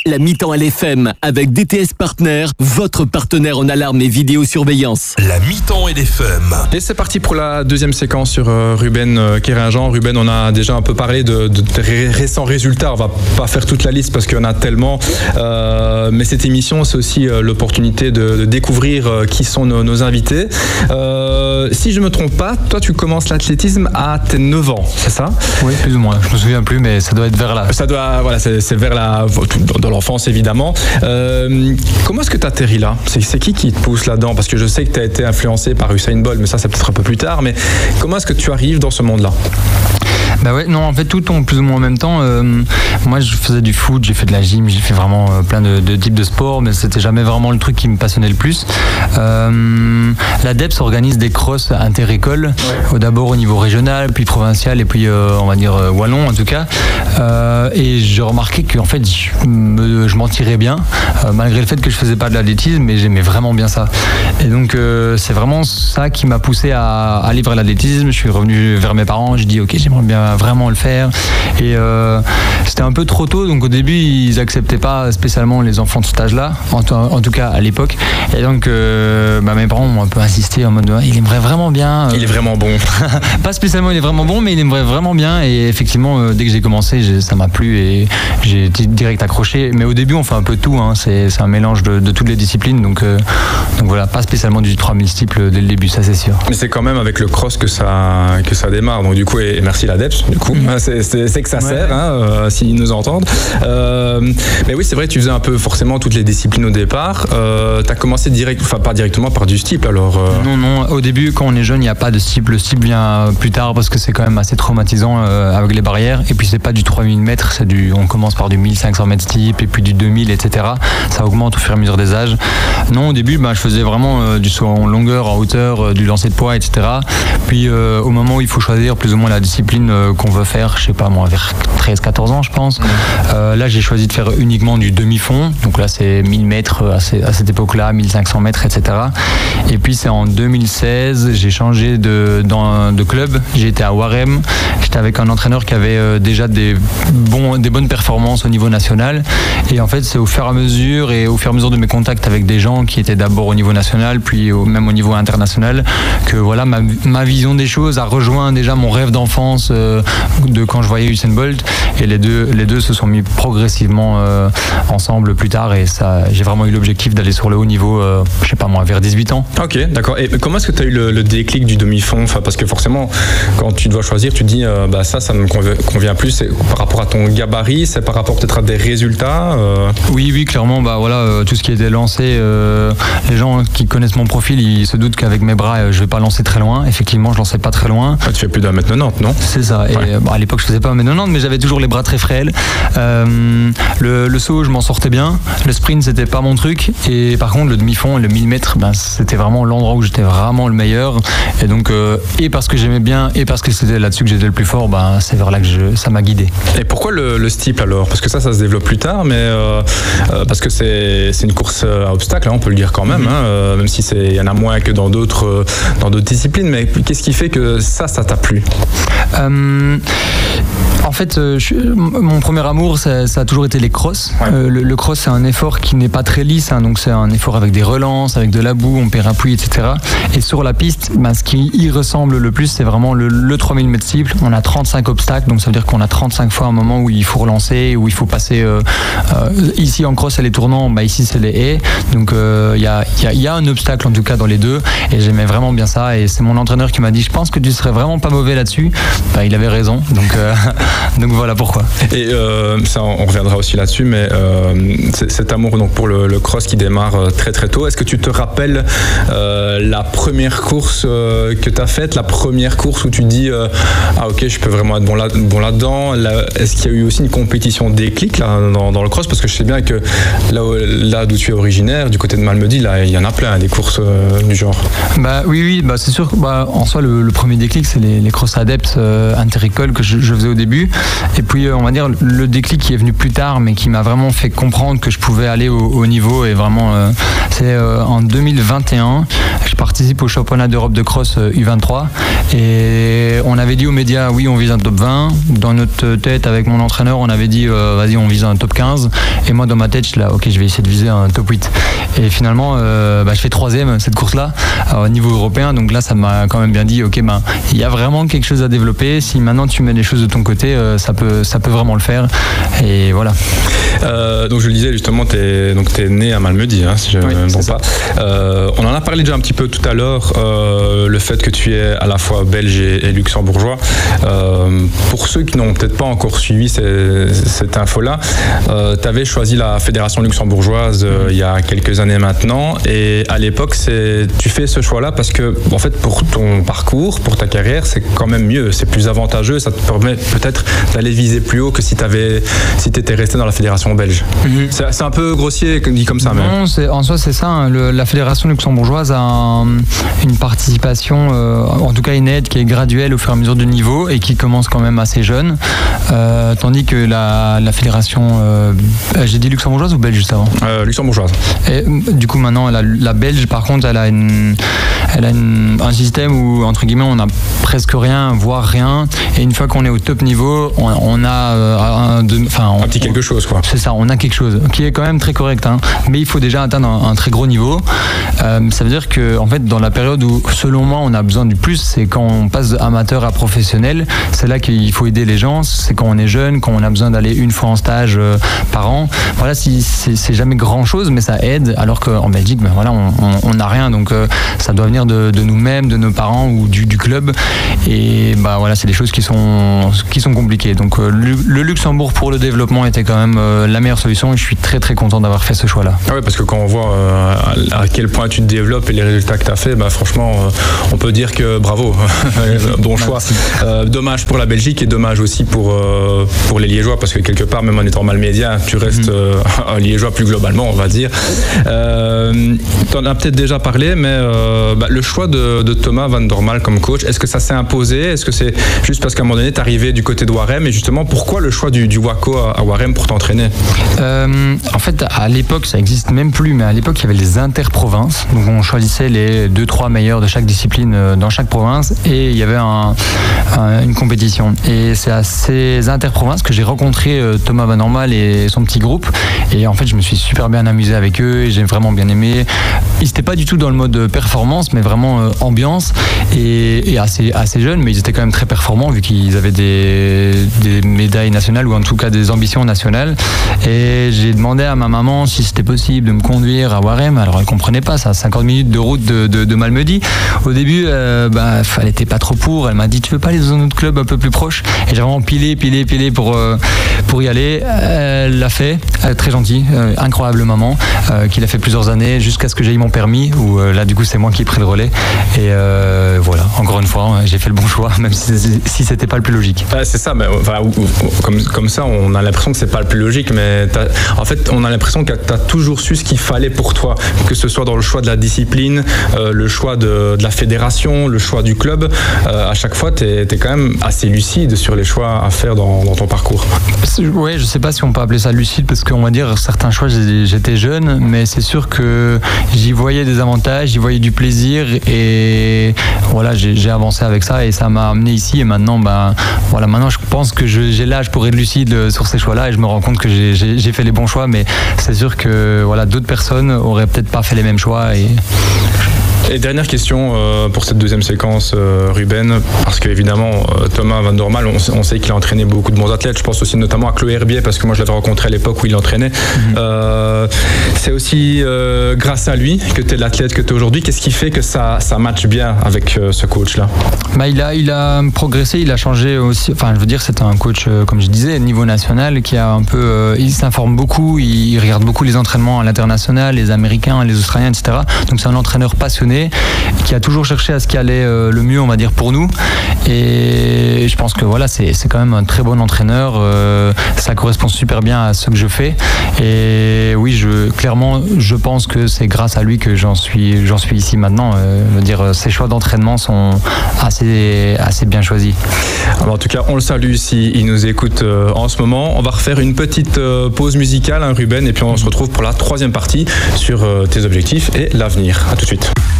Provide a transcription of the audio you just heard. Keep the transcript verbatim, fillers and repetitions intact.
La mi-temps L F M avec D T S Partner, votre partenaire en alarme et vidéosurveillance. La mi-temps L F M. Et c'est parti pour la deuxième séquence sur euh, Ruben euh, Kéringean. Ruben, on a déjà un peu parlé de, de, de ré- récents résultats. On va pas faire toute la liste parce qu'il y en a tellement. Euh, mais cette émission, c'est aussi euh, l'opportunité de, de découvrir euh, qui sont nos, nos invités. Euh, si je me trompe pas, toi, tu commences l'athlétisme à tes neuf ans, c'est ça ? Oui, plus ou moins. Je me souviens plus, mais ça doit être vers là. Ça doit, voilà, c'est, c'est vers la, dans l'enfance évidemment. Euh, comment est-ce que tu atterris là ? c'est, c'est qui qui te pousse là-dedans ? Parce que je sais que tu as été influencé par Usain Bolt, mais ça c'est peut-être un peu plus tard. Mais comment est-ce que tu arrives dans ce monde-là ? Bah ouais, non, en fait, tout tombe plus ou moins en même temps. Euh, moi, je faisais du foot, j'ai fait de la gym, j'ai fait vraiment euh, plein de, de types de sports, mais c'était jamais vraiment le truc qui me passionnait le plus. Euh, L'A D E P S organise des crosses inter-écoles, ouais. D'abord au niveau régional, puis provincial, et puis euh, on va dire euh, wallon en tout cas. Euh, et j'ai remarqué qu'en fait, je, me, je m'en tirais bien, euh, malgré le fait que je faisais pas de l'athlétisme, mais j'aimais vraiment bien ça. Et donc, euh, c'est vraiment ça qui m'a poussé à, à aller vers l'athlétisme. Je suis revenu vers mes parents, j'ai dit ok, j'aimerais bien vraiment le faire, et euh, c'était un peu trop tôt, donc au début ils acceptaient pas spécialement les enfants de cet âge là, en, t- en tout cas à l'époque, et donc euh, bah, mes parents m'ont un peu insisté en mode ouais, il aimerait vraiment bien, euh, il est vraiment bon. Pas spécialement il est vraiment bon, mais il aimerait vraiment bien, et effectivement euh, dès que j'ai commencé j'ai, ça m'a plu et j'ai direct accroché. Mais au début on fait un peu tout, hein. c'est, c'est un mélange de, de toutes les disciplines, donc, euh, donc voilà, pas spécialement du trois mille steeple dès le début, ça c'est sûr. Mais c'est quand même avec le cross que ça, que ça démarre, donc du coup, et merci l'A D E P S. Du coup, mmh. c'est, c'est, c'est que ça sert, ouais. hein, euh, s'ils nous entendent. Euh, mais oui, c'est vrai, tu faisais un peu forcément toutes les disciplines au départ. Euh, tu as commencé direct, enfin pas directement par du steeple alors. Euh... Non, non. Au début, quand on est jeune, il n'y a pas de steeple. Le steeple vient plus tard parce que c'est quand même assez traumatisant euh, avec les barrières. Et puis c'est pas du trois mille mètres, c'est du. On commence par du mille cinq cents mètres steeple et puis du deux mille, et cetera. Ça augmente au fur et à mesure des âges. Non, au début, bah, je faisais vraiment euh, du saut en longueur, en hauteur, euh, du lancer de poids, et cetera. Puis euh, au moment où il faut choisir plus ou moins la discipline euh, qu'on veut faire, je sais pas moi, vers treize quatorze ans je pense. Mmh. Euh, là j'ai choisi de faire uniquement du demi-fond, donc là c'est mille mètres à, ces, à cette époque-là, mille cinq cents mètres, et cetera. Et puis c'est en deux mille seize, j'ai changé de, dans, de club, j'ai été à Warem, j'étais avec un entraîneur qui avait euh, déjà des, bons, des bonnes performances au niveau national, et en fait c'est au fur et à mesure et au fur et à mesure de mes contacts avec des gens qui étaient d'abord au niveau national, puis au, même au niveau international, que voilà ma, ma vision des choses a rejoint déjà mon rêve d'enfance euh, de quand je voyais Usain Bolt, et les deux, les deux se sont mis progressivement euh, ensemble plus tard, et ça, j'ai vraiment eu l'objectif d'aller sur le haut niveau, euh, je sais pas moi, vers dix-huit ans. Ok, d'accord. Et comment est-ce que tu as eu le, le déclic du demi-fond ? Enfin, parce que forcément, quand tu dois choisir, tu te dis, euh, bah ça, ça me convient, convient plus. C'est par rapport à ton gabarit, c'est par rapport peut-être à des résultats euh... Oui, oui, clairement, bah voilà, euh, tout ce qui était lancé, euh, les gens qui connaissent mon profil, ils se doutent qu'avec mes bras, euh, je vais pas lancer très loin. Effectivement, je lançais pas très loin. Ah, tu fais plus d'un mètre quatre-vingt-dix, non ? C'est ça. Et ouais. Bah, à l'époque, je faisais pas un mètre quatre-vingt-dix, mais j'avais toujours les bras très frêles. Euh, le, le saut, je m'en sortais bien. Le sprint, c'était pas mon truc. Et par contre, le demi-fond et le mille mètres, ben, c'était vraiment l'endroit où j'étais vraiment le meilleur. Et donc, euh, et parce que j'aimais bien, et parce que c'était là-dessus que j'étais le plus fort, ben, c'est vers là que je, ça m'a guidé. Et pourquoi le, le steeple alors ? Parce que ça, ça se développe plus tard, mais euh, euh, parce que c'est, c'est une course à obstacles, hein, on peut le dire quand même, mm-hmm. hein, euh, même si il y en a moins que dans d'autres, euh, dans d'autres disciplines. Mais qu'est-ce qui fait que ça, ça t'a plu ? euh, En fait, euh, je, mon premier amour, ça, ça a toujours été les crosses. Ouais. Euh, le, le cross, c'est un effort qui n'est pas très lisse, hein, donc c'est un effort avec des relances, avec de la boue, on perd appui, et cetera. Et sur la piste, ben, ce qui y ressemble le plus, c'est vraiment le, le trois mille mètres steeple. On a trente-cinq obstacles, donc ça veut dire qu'on a trente-cinq fois un moment où il faut relancer, où il faut passer. Euh, euh, ici en cross, c'est les tournants, bah, ici c'est les haies. Donc il euh, y, a, y, a, y a un obstacle en tout cas dans les deux, et j'aimais vraiment bien ça. Et c'est mon entraîneur qui m'a dit, je pense que tu serais vraiment pas mauvais là-dessus. Bah, il avait raison, donc, euh, donc voilà pourquoi. Et euh, ça, on reviendra aussi là-dessus, mais euh, cet amour donc, pour le, le cross qui démarre très très tôt, est-ce que tu te rappelles euh, la première course euh, que tu as faite, la première course où tu te dis euh, ah ok, je peux vraiment être bon, là, bon là-dedans là, est-ce qu'il y a eu aussi une compétition déclic là, dans, dans le cross, parce que je sais bien que là, là d'où tu es originaire, du côté de Malmedy, là, il y en a plein des courses euh, du genre. Bah oui, oui, bah c'est sûr que bah, en soi le, le premier déclic c'est les, les cross adeptes euh, inter-écoles que je, je faisais au début, et puis euh, on va dire le déclic qui est venu plus tard mais qui m'a vraiment fait comprendre que je pouvais aller au, au niveau, et vraiment euh, c'est euh, en deux mille vingt et un, je sais participe au championnat d'Europe de cross U vingt-trois et on avait dit aux médias oui on vise un top vingt. Dans notre tête avec mon entraîneur on avait dit euh, vas-y on vise un top quinze et moi dans ma tête je suis là ok je vais essayer de viser un top huit et finalement euh, bah, je fais troisième cette course là au niveau européen, donc là ça m'a quand même bien dit ok ben il y a vraiment quelque chose à développer, si maintenant tu mets les choses de ton côté euh, ça peut ça peut vraiment le faire et voilà. Euh, donc je le disais justement t'es donc t'es né à Malmedy hein, si je ne oui, me trompe pas. Euh, on en a parlé déjà un petit peu tout à l'heure, euh, le fait que tu es à la fois belge et, et luxembourgeois. Euh, pour ceux qui n'ont peut-être pas encore suivi ces, cette info là, euh, tu avais choisi la fédération luxembourgeoise euh, il y a quelques années maintenant et à l'époque c'est tu fais ce choix là parce que en fait pour ton parcours, pour ta carrière c'est quand même mieux, c'est plus avantageux, ça te permet peut-être d'aller viser plus haut que si t'avais si t'étais resté dans la fédération belge. Mm-hmm. c'est, c'est un peu grossier dit comme ça. Non, c'est, en soi c'est ça, hein, le, la fédération luxembourgeoise a un, une participation, euh, en tout cas une aide qui est graduelle au fur et à mesure du niveau et qui commence quand même assez jeune, euh, tandis que la, la fédération, euh, j'ai dit luxembourgeoise ou belge juste avant euh, Luxembourgeoise. Et, du coup maintenant la, la belge par contre elle a, une, elle a une, un système où entre guillemets on a presque rien, voire rien, et une fois qu'on est au top niveau on, on a euh, un, de, on, un petit quelque chose quoi. C'est ça, on a quelque chose qui est quand même très correct, hein, mais il faut déjà atteindre un, un très gros niveau. Euh, ça veut dire que en fait dans la période où selon moi on a besoin du plus, c'est quand on passe amateur à professionnel, c'est là qu'il faut aider les gens, c'est quand on est jeune, quand on a besoin d'aller une fois en stage euh, par an. Voilà, si, c'est, c'est jamais grand chose mais ça aide, alors qu'en Belgique ben voilà, on n'a rien, donc euh, ça doit venir de, de nous-mêmes, de nos parents ou du, du club, et bah voilà, c'est des choses qui sont, qui sont compliquées. Donc euh, le, le Luxembourg pour le développement était quand même euh, la meilleure solution et je suis très très content d'avoir fait ce choix là. Ah ouais, parce que quand on voit euh, à quel point tu te développes et les résultats que tu as fait, bah franchement euh, on peut dire que bravo, bon choix. Euh, dommage pour la Belgique et dommage aussi pour, euh, pour les Liégeois, parce que quelque part même en étant malmédien tu restes euh, un Liégeois plus globalement on va dire. Euh, tu en as peut-être déjà parlé, mais euh, bah, le choix de, de Thomas Van Dormael comme coach, est-ce que ça s'est imposé? Est-ce que c'est juste parce qu'à un moment donné tu es arrivé du côté de Warem, et justement pourquoi le choix du, du Waco à, à Warem pour t'entraîner? euh, En fait à l'époque ça n'existe même plus, mais à l'époque il y avait les interprovinces, donc on choisissait les deux trois meilleurs de chaque discipline dans chaque province et il y avait un, un, une compétition, et c'est à ces interprovinces que j'ai rencontré euh, Thomas Van Dormael et son petit groupe, et en fait je me suis super bien amusé avec eux et j'ai vraiment bien aimé. Ils n'étaient pas du tout dans le mode performance mais vraiment euh, ambiance, et, et assez, assez jeunes, mais ils étaient quand même très performants vu qu'ils avaient des, des médailles nationales ou en tout cas des ambitions nationales. Et j'ai demandé à ma maman si c'était possible de me conduire à Warem, alors elle comprenait pas ça, cinquante minutes de route de, de, de Malmedy. Au début euh, bah, elle était pas trop pour, elle m'a dit tu veux pas aller dans un autre club un peu plus proche, et j'ai vraiment pilé pilé pilé pour, euh, pour y aller. Elle l'a fait, elle est très gentille, euh, incroyable maman, euh, qui l'a fait plusieurs années jusqu'à ce que j'ai eu mon permis, où euh, là du coup c'est moi qui ai pris le relais, et euh, voilà, encore une fois j'ai fait le bon choix même si, si c'était pas le plus logique. Ah, c'est ça, mais enfin, comme, comme ça on a l'impression que c'est pas le plus logique, mais en fait on a l'impression que tu as toujours su ce qu'il fallait pour toi, que ce soit dans le choix de la discipline, euh, le choix de, de la fédération, le choix du club, euh, à chaque fois tu es quand même assez lucide sur les choix à faire dans, dans ton parcours. Oui, je sais pas si on peut appeler ça lucide, parce qu'on va dire certains choix j'étais jeune, mais c'est sûr que j'y voyais des avantages, j'y voyais du plaisir, et voilà, j'ai, j'ai avancé avec ça et ça m'a amené ici, et maintenant ben voilà, maintenant je pense que je, j'ai l'âge pour être lucide sur ces choix là, et je me rends compte que j'ai, j'ai, j'ai fait les bons choix, mais c'est sûr que voilà, d'autres personnes auraient peut-être pas fait les mêmes choix. Et Et dernière question euh, pour cette deuxième séquence, euh, Ruben, parce qu'évidemment euh, Thomas Van Dormael, on, on sait qu'il a entraîné beaucoup de bons athlètes. Je pense aussi notamment à Chloé Herbier, parce que moi je l'avais rencontré à l'époque où il l'entraînait. Mm-hmm. Euh, c'est aussi euh, grâce à lui que tu es l'athlète que tu es aujourd'hui. Qu'est-ce qui fait que ça, ça matche bien avec euh, ce coach-là? Bah, il a, il a progressé, il a changé aussi. Enfin, je veux dire, c'est un coach, euh, comme je disais, niveau national, qui a un peu, euh, il s'informe beaucoup, il, il regarde beaucoup les entraînements à l'international, les Américains, les Australiens, et cetera. Donc c'est un entraîneur passionné qui a toujours cherché à ce qui allait euh, le mieux, on va dire, pour nous. Et je pense que voilà, c'est, c'est quand même un très bon entraîneur. Euh, ça correspond super bien à ce que je fais. Et oui, je, clairement, je pense que c'est grâce à lui que j'en suis, j'en suis ici maintenant. Euh, je veux dire, ses choix d'entraînement sont assez, assez bien choisis. Alors, en tout cas, on le salue si il nous écoute euh, en ce moment. On va refaire une petite euh, pause musicale, hein, Ruben, et puis on se retrouve pour la troisième partie sur euh, tes objectifs et l'avenir. À tout de suite.